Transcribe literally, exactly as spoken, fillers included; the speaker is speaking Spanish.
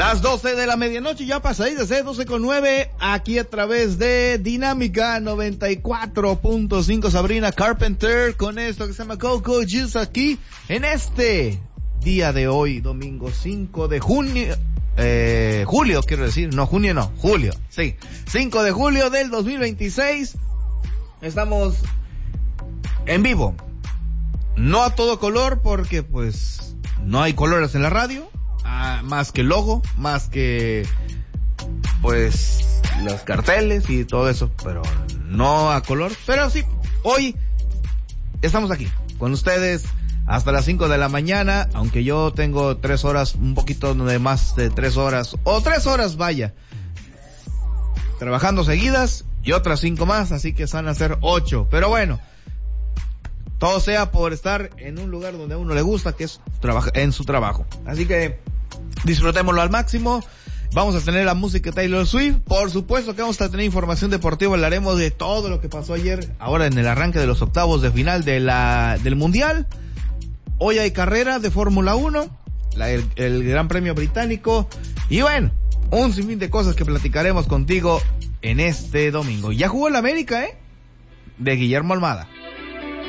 Las doce de la medianoche, ya pasadillas, ¿eh? doce con nueve, aquí a través de Dinámica noventa y cuatro punto cinco, Sabrina Carpenter, con esto que se llama Coco Juice, aquí, en este día de hoy, domingo cinco de junio, eh, julio, quiero decir, no, junio no, julio, sí, cinco de julio del dos mil veintiséis, estamos en vivo, no a todo color, porque pues, no hay colores en la radio, Ah, más que logo, más que pues los carteles y todo eso, pero no a color. Pero sí, hoy estamos aquí con ustedes hasta las cinco de la mañana, aunque yo tengo tres horas, un poquito de más de tres horas, o tres horas vaya, trabajando seguidas y otras cinco más, así que van a ser ocho. Pero bueno, todo sea por estar en un lugar donde a uno le gusta, que es traba- en su trabajo. Así que disfrutémoslo al máximo. Vamos a tener la música de Taylor Swift. Por supuesto que vamos a tener información deportiva. Hablaremos de todo lo que pasó ayer, ahora en el arranque de los octavos de final de la del Mundial. Hoy hay carrera de Fórmula uno, la, el, el Gran Premio Británico. Y bueno, un sinfín de cosas que platicaremos contigo en este domingo. Ya jugó el América, ¿eh? De Guillermo Almada.